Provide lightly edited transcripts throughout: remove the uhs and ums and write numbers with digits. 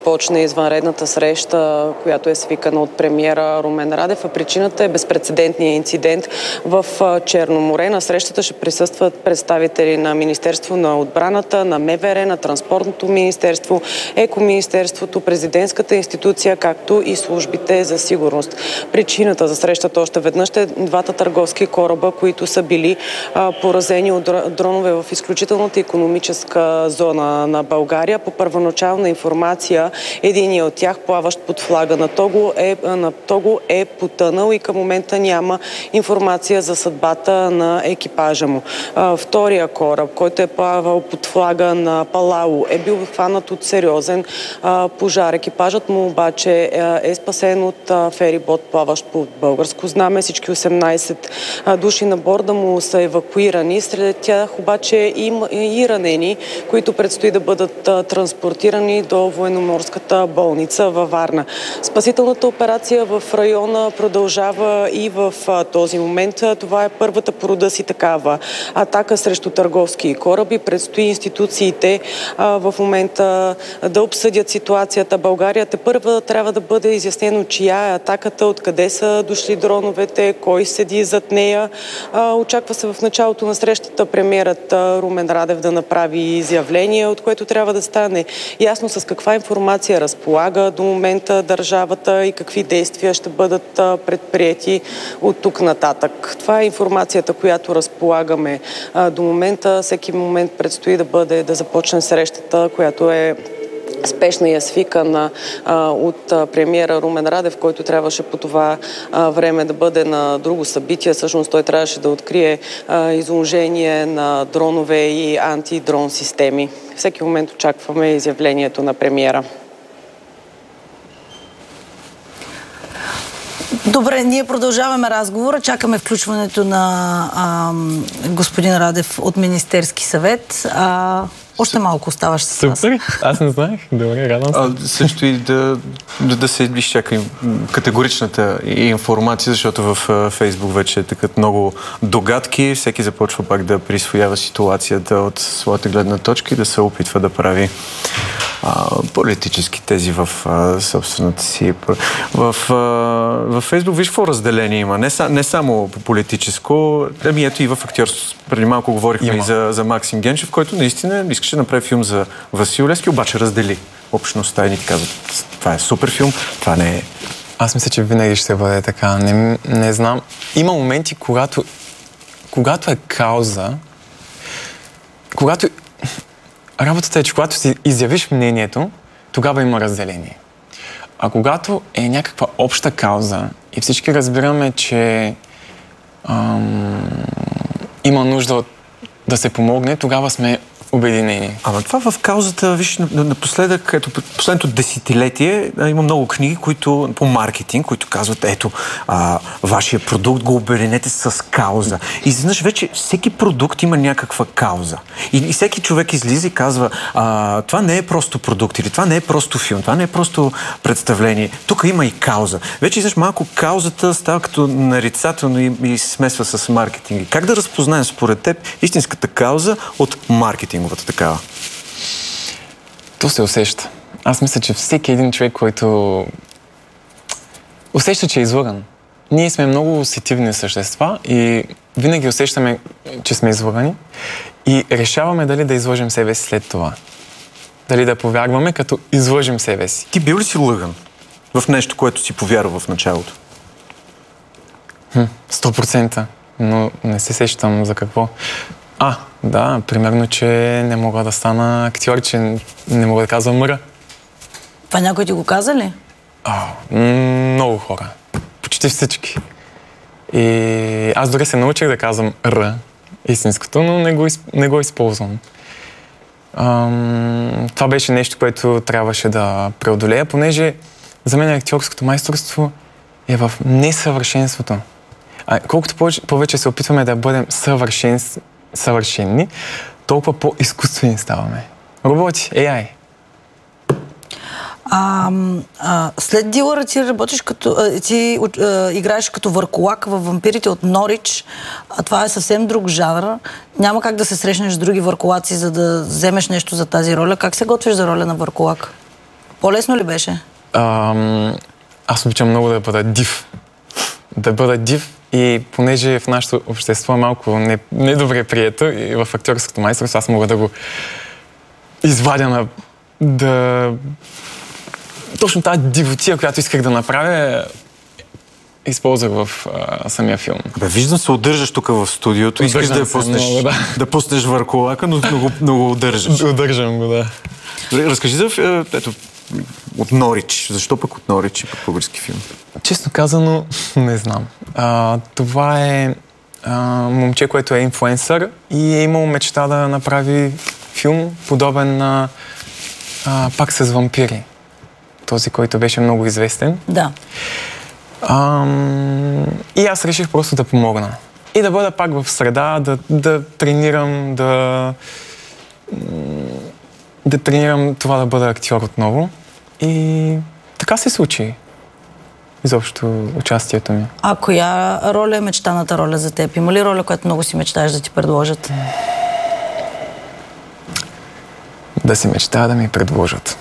Почне извънредната среща, която е свикана от премиера Румен Радев, а причината е безпрецедентният инцидент в Черно море. На срещата ще присъстват представители на Министерство на отбраната, на МВР, на Транспортното министерство, Екоминистерството, президентската институция, както и службите за сигурност. Причината за срещата още веднъж е двата търговски кораба, които са били поразени от дронове в изключителната икономическа зона на България. По първоначална информация, единият от тях, плаващ под флага на Того, е потънал и към момента няма информация за съдбата на екипажа му. Втория кораб, който е плавал под флага на Палау, е бил хванат от сериозен пожар. Екипажът му обаче е спасен от ферибот, плаващ под българско знаме. Всички 18 души на борда му са евакуирани. Сред тях обаче има и ранени, които предстои да бъдат транспортирани до военноморската болница във Варна. Спасителната операция в района продължава и в този момент. Това е първата по рода си такава атака срещу търговски кораби. Предстои институциите в момента да обсъдят ситуацията. България тепърва трябва да бъде изяснено чия е атаката, откъде са дошли дроновете, кой седи зад нея. Очаква се в началото на срещата премиерът Румен Радев да направи изявление, от което трябва да стане ясно с каква информация разполага до момента държавата и какви действия ще бъдат предприети от тук нататък. Това е информацията, която разполагаме до момента. Всеки момент предстои да започне срещата, която е спешна и е свикана от премиера Румен Радев, който трябваше по това време да бъде на друго събитие. Всъщност той трябваше да открие изложение на дронове и антидрон системи. Всеки момент очакваме изявлението на премиера. Добре, ние продължаваме разговора. Чакаме включването на господин Радев от Министерски съвет. Още малко оставаш с нас. Супер, аз не знаех. Добре, радвам се. Също и да се изчака категоричната информация, защото в Фейсбук вече такът много догадки. Всеки започва пак да присвоява ситуацията от своята гледна точка и да се опитва да прави политически тези в собствената си. В Фейсбук виж какво разделение има. Не само по политическо, ами ето и в актьорство. Преди малко говорихме и за Максим Генчев, който наистина искаше да направи филм за Васил Левски, обаче раздели общността и ни казват, това е супер филм, това не е. Аз мисля, че винаги ще бъде така. Не знам. Има моменти, когато е кауза, работата е, че когато си изявиш мнението, тогава има разделение. А когато е някаква обща кауза и всички разбираме, че има нужда да се помогне, тогава сме обединени. Ама това в каузата, виж, напоследък, ето, последното десетилетие има много книги, които по маркетинг, които казват, ето, вашия продукт го обединете с кауза. И изведнъж вече всеки продукт има някаква кауза. И всеки човек излиза и казва, това не е просто продукт, или това не е просто филм, това не е просто представление. Тук има и кауза. Вече изведнъж малко каузата става като нарицателно и се смесва с маркетинг. Как да разпознаем според теб истинската кауза от маркетинг? Такава. То се усеща. Аз мисля, че всеки един човек, който усеща, че е излъган. Ние сме много усетивни същества и винаги усещаме, че сме излъгани и решаваме дали да излъжем себе си след това. Дали да повярваме, като излъжем себе си. Ти бил ли си лъган в нещо, което си повярвал в началото? 100%. Но не се сещам за какво. Да, примерно, че не мога да стана актьор, че не мога да казвам Р. Това някой ти го каза ли? Много хора. Почти всички. И аз дори се научих да казвам Р, истинското, но не го използвам. Това беше нещо, което трябваше да преодолея, понеже за мен актьорското майсторство е в несъвършенството. Колкото повече се опитваме да бъдем съвършенни, толкова по-изкуствени ставаме. Роботи, AI. След дилъра ти работиш играеш като върколак във Вампирите от Норич. Това е съвсем друг жанр. Няма как да се срещнеш с други върколаци, за да вземеш нещо за тази роля. Как се готвиш за роля на върколак? По-лесно ли беше? Аз обичам много да бъда див. Да бъда див и понеже в нашето общество е малко недобре прието и в актьорското майсторство, аз мога да го извадя точно тази дивотия, която исках да направя, използвах в самия филм. Виждам се, удържаш тук в студиото. Искаш да пуснеш, много, да пуснеш върколака, но много удържаш. Удържам го, да. Разкажи за от Норич. Защо пък от Норич и пък български филм? Честно казано, не знам. Това е момче, което е инфлуенсър и е имал мечта да направи филм, подобен на пак с вампири. Този, който беше много известен. Да. И аз реших просто да помогна. И да бъда пак в среда, да тренирам, да тренирам това да бъда актьор отново. И така се случи. Изобщо участието ми. А коя роля е мечтаната роля за теб? Има ли роля, която много си мечтаеш да ти предложат? Да си мечтая да ми предложат.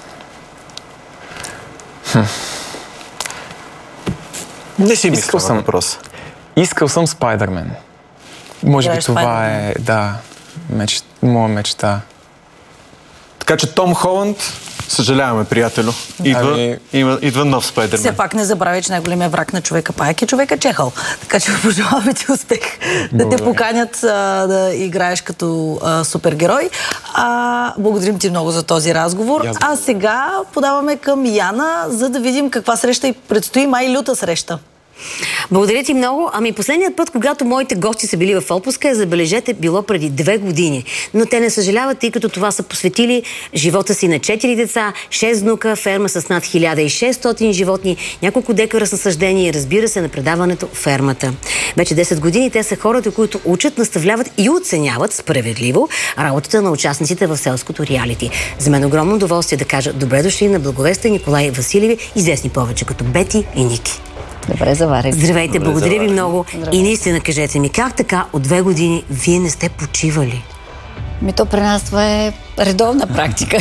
Не си мисля на въпрос. Искал съм Спайдърмен. Може би това е, моя мечта. Така че Том Холанд, съжаляваме, приятелю, идва нов Спайдърмен. Все пак не забравяй, че най-големият враг на човека паяк е човека чехъл. Така че пожелаваме ти успех. Да те поканят да играеш като супергерой. Благодарим ти много за този разговор. А сега подаваме към Яна, за да видим каква среща и предстои, май люта среща. Благодаря ти много. Последният път, когато моите гости са били в отпуска, забележете, било преди 2 години. Но те не съжаляват, тъй като това са посветили живота си на 4 деца, 6 внука, ферма с над 1600 животни, няколко декара с насаждения и разбира се на предаването Фермата. Вече 10 години те са хората, които учат, наставляват и оценяват справедливо работата на участниците в селското реалити. За мен огромно удоволствие да кажа добре дошли на Благовеста Николай Василеви, известни повече като Бети и Ники. Добре заварих. Здравейте, благодаря ви много. И наистина кажете ми, как така от 2 години вие не сте почивали? То при нас това е редовна практика.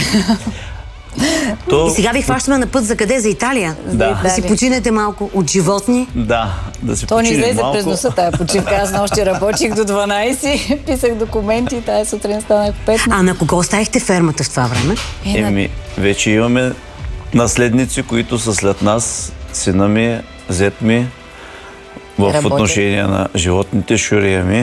И сега ви хващаме на път за къде? За Италия? Да си починете малко от животни? Да си то ни излезе малко. През носа тая почивка. Аз нощи работих до 12, писах документи, тая сутрин станах в 5. А на кого оставихте фермата в това време? Вече имаме наследници, които са след нас. Сина ми, зет ми, в отношение на животните, шурия ми.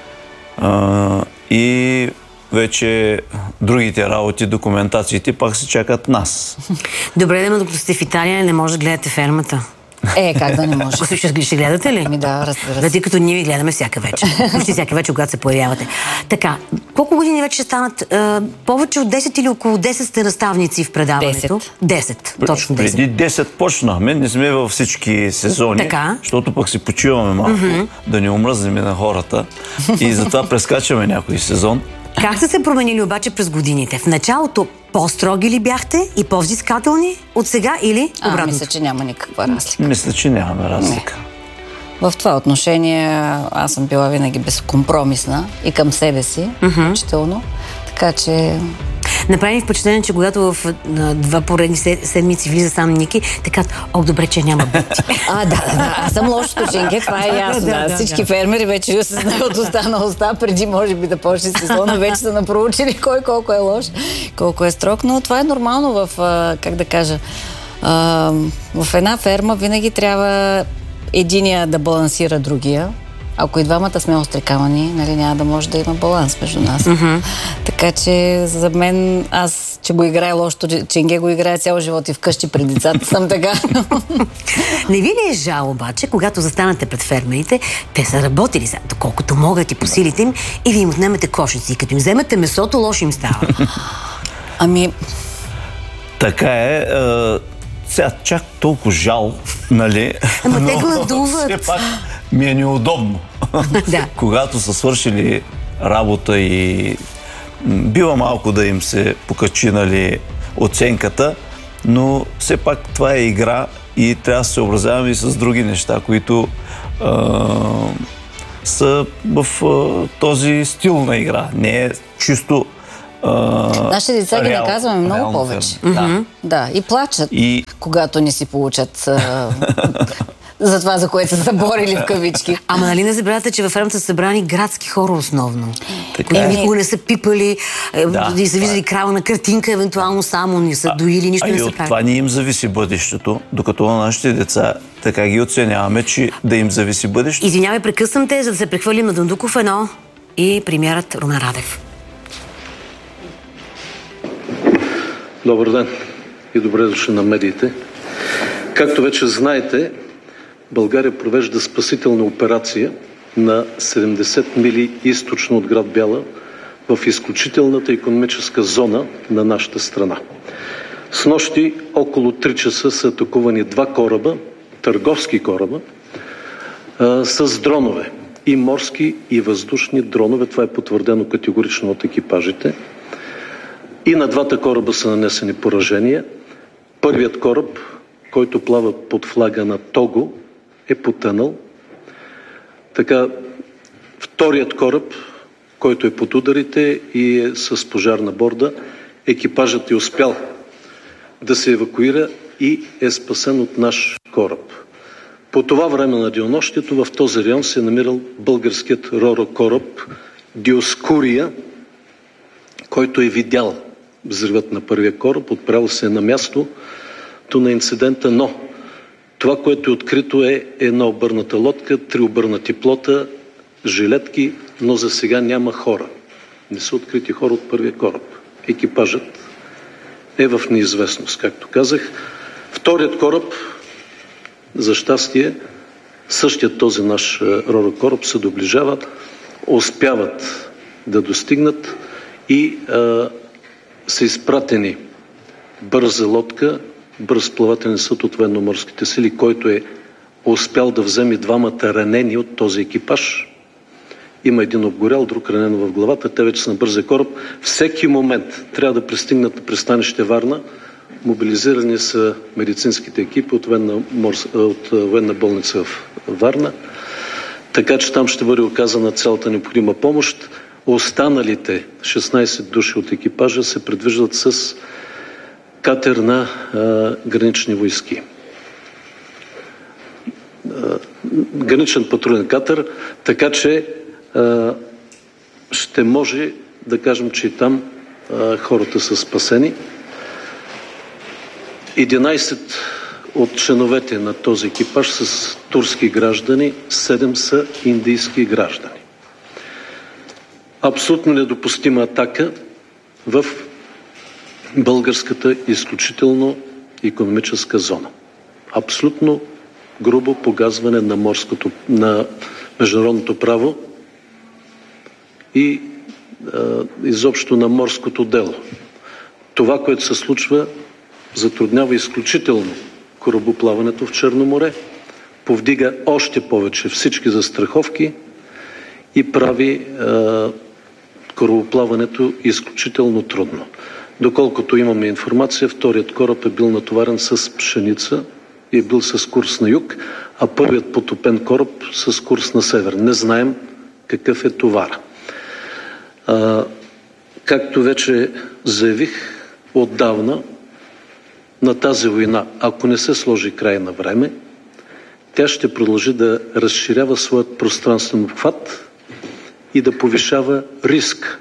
И вече другите работи, документациите пак се чакат нас. Добре, но докато сте в Италия, не може да гледате фермата. Как да не може? Ще гледате ли? Да, разбира се. Тъй като ние ви гледаме всяка вечер. Почти всяка вечер, когато се появявате. Така, колко години вече ще станат? Повече от 10 или около 10 сте наставници в предаването? 10. Точно 10. Преди 10 почнахме, не сме във всички сезони, защото пък си почиваме малко, да не омръзнем на хората и затова прескачаме някой сезон. Как сте се променили обаче през годините? В началото по-строги ли бяхте и по-взискателни от сега или обратно? Мисля, че няма никаква разлика. Мисля, че нямаме разлика. В това отношение аз съм била винаги безкомпромисна и към себе си, включително. Така че... Направи впечатление, че когато в 2 поредни седмици влиза сам Ники, така, добре, че няма Бети. Да. Аз съм лошото чинке, това е ясно. Всички фермери вече се знаят от уста на уста, преди може би да почне сезона, вече са напроучили кой колко е лош, колко е строг, но това е нормално в, как да кажа, в една ферма винаги трябва единия да балансира другия. Ако и двамата сме острикавани, няма да може да има баланс между нас. Така че за мен, аз, че го играя лошото ченге, го играя цял живот и вкъщи при децата съм така. Не ви ли е жал обаче, когато застанете пред фермерите, те са работили, доколкото могат и по силите им, и ви им отнемете кошници. И като им вземете месото, лошо им става. Така е. Сега чак толкова жал, нали? Ама те гладуват. Все пак ми е неудобно. Когато са свършили работа и бива малко да им се покачи, нали, оценката, но все пак това е игра и трябва да се съобразяваме и с други неща, които са в този стил на игра. Не е чисто Нашите деца ги наказваме много повече. Да, и плачат, когато не си получат за това, за което са се борили в кавички. Ама нали не забравяте, че във фермата са събрани градски хора основно, които никога не са пипали, и са виждали крава на картинка, евентуално само не са доили, нищо не са правили. Това не им зависи бъдещето, докато на нашите деца така ги оценяваме, че да им зависи бъдещето. Извинявай, прекъсвам те, за да се прехвърлим на Дондуков 1 и премиерът Румен Радев. Добър ден и добре дошли на медиите. Както вече знаете, България провежда спасителна операция на 70 мили източно от град Бяла в изключителната икономическа зона на нашата страна. Снощи около 3 часа са атакувани 2 кораба, търговски кораба, с дронове. И морски, и въздушни дронове. Това е потвърдено категорично от екипажите. И на 2 кораба са нанесени поражения. Първият кораб, който плава под флага на Того, е потънал. Така, вторият кораб, който е под ударите и е с пожар на борда, екипажът е успял да се евакуира и е спасен от наш кораб. По това време на денонощието в този район се е намирал българският ро-ро кораб Диоскурия, който е видял взривът на първия кораб, отправил се на мястото на инцидента, но това, което е открито, е една обърната лодка, 3 обърнати плота, жилетки, но за сега няма хора. Не са открити хора от първия кораб. Екипажът е в неизвестност, както казах. Вторият кораб, за щастие, същият този наш ро-ро кораб се доближават, успяват да достигнат и са изпратени бърза лодка, бърз плавателен съд от военноморските сили, който е успял да вземе 2 ранени от този екипаж. Има един обгорял, друг ранен в главата. Те вече са на бързия кораб. Всеки момент трябва да пристигнат на пристанище Варна. Мобилизирани са медицинските екипи от военна болница в Варна. Така че там ще бъде оказана цялата необходима помощ. Останалите 16 души от екипажа се предвиждат с катер на гранични войски. Граничен патрулен катер, така че ще може да кажем, че и там хората са спасени. 11 от членовете на този екипаж са турски граждани, 7 са индийски граждани. Абсолютно недопустима атака в българската изключително икономическа зона. Абсолютно грубо погазване на международното право и изобщо на морското дело. Това, което се случва, затруднява изключително корабоплаването в Черно море, повдига още повече всички застраховки и прави корабоплаването изключително трудно. Доколкото имаме информация, вторият кораб е бил натоварен с пшеница и е бил с курс на юг, а първият потопен кораб с курс на север. Не знаем какъв е товар. Както вече заявих отдавна, на тази война, ако не се сложи край на време, тя ще продължи да разширява своят пространствен обхват и да повишава риск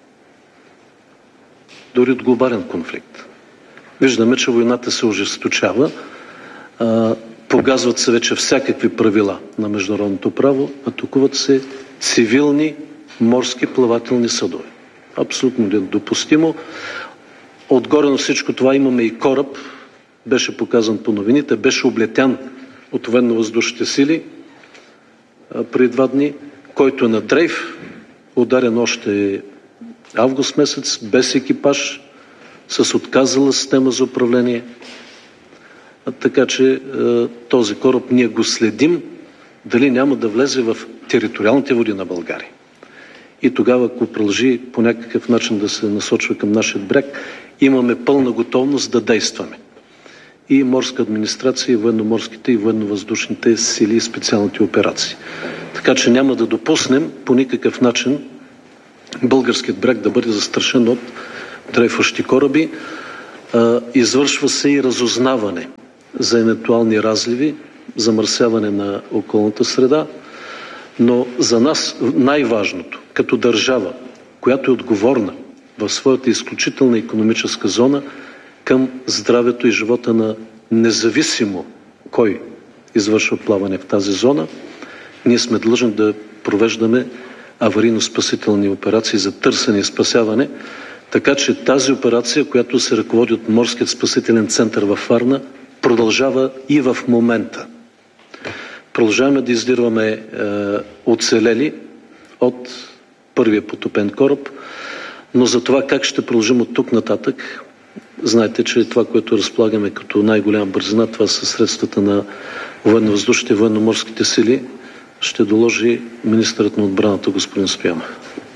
дори от глобален конфликт. Виждаме, че войната се ожесточава, погазват се вече всякакви правила на международното право, атакуват се цивилни морски плавателни съдове. Абсолютно недопустимо. Отгоре на всичко това имаме и кораб, беше показан по новините, беше облетян от военно-въздушните сили преди 2 дни, който е на дрейф, ударен още август месец, без екипаж, с отказала система за управление. Така че този кораб ние го следим, дали няма да влезе в териториалните води на България. И тогава, ако продължи по някакъв начин да се насочва към нашия бряг, имаме пълна готовност да действаме. И морска администрация, и военноморските, и военновъздушните сили и специалните операции. Така че няма да допуснем по никакъв начин българският бряг да бъде застрашен от дрейфващи кораби. Извършва се и разузнаване за евентуални разливи, замърсяване на околната среда, но за нас най-важното, като държава, която е отговорна в своята изключителна икономическа зона към здравето и живота на независимо кой извършва плаване в тази зона, ние сме длъжни да провеждаме аварийно-спасителни операции за търсене и спасяване, така че тази операция, която се ръководи от Морският спасителен център във Варна, продължава и в момента. Продължаваме да издирваме оцелели от първия потопен кораб, но за това как ще продължим от тук нататък, знаете, че това, което разполагаме като най-голяма бързина, това са средствата на военно-въздушните и военно-морските сили, ще доложи министърът на отбраната господин Стоянов.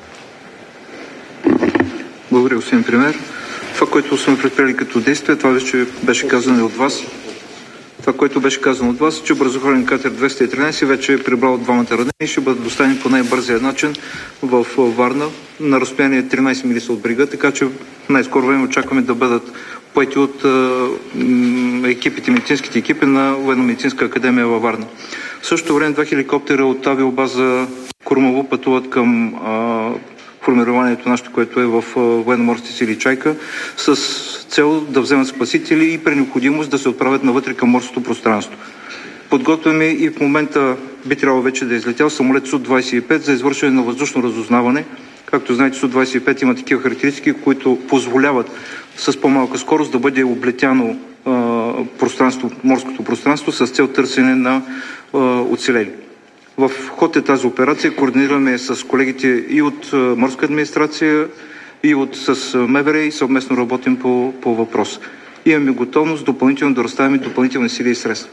Благодаря, господин премиер. Това, което сме предприели като действие, това вече беше казано от вас. Това, което беше казано от вас, че бързоходен катер 213 вече е прибрал двамата ранени и ще бъдат доставени по най-бързия начин в Варна на разстояние 13 мили от брега, така че в най-скоро време очакваме да бъдат поети от медицинските екипи на Военно-медицинска академия във Варна. В същото време 2 хеликоптера от авиобаза Крумово пътуват към формированието нашето, което е в военно-морските сили Чайка, с цел да вземат спасители и при необходимост да се отправят навътре към морското пространство. Подготвяме и в момента би трябвало вече да е излетял самолет Су-25 за извършване на въздушно разузнаване. Както знаете, Су-25 има такива характеристики, които позволяват с по-малка скорост да бъде облетяно морското пространство с цел търсене на оцелели. В ход е тази операция. Координираме с колегите и от морска администрация, и с МВР и съвместно работим по въпрос. Имаме готовност допълнително да разставим допълнителни сили и средства.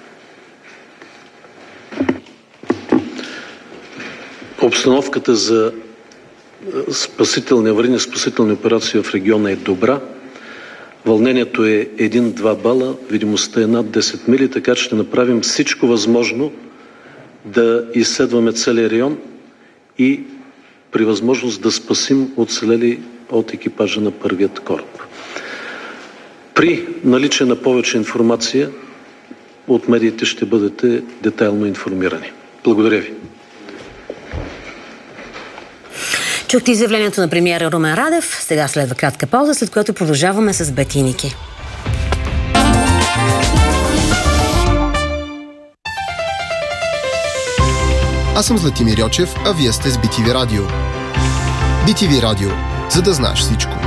Обстановката за аварийни спасителни операции в региона е добра. Вълнението е 1-2 бала, видимостта е над 10 мили, така че ще направим всичко възможно да изследваме целия район и при възможност да спасим оцелели от екипажа на първият кораб. При наличие на повече информация от медиите ще бъдете детайлно информирани. Благодаря ви. Чухте изявлението на премиера Румен Радев. Сега следва кратка пауза, след което продължаваме с Бети Ники. Аз съм Златимир Йочев, а вие сте с BTV Радио. BTV Радио, за да знаеш всичко.